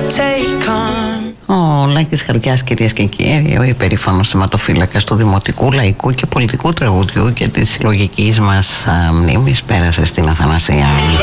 take on. Ο Λάκης Χαριάς, κυρίες και κύριοι, ο υπερήφανος θεματοφύλακας του δημοτικού, λαϊκού και πολιτικού τραγουδιού και της συλλογικής μας μνήμης, πέρασε στην Αθανασία.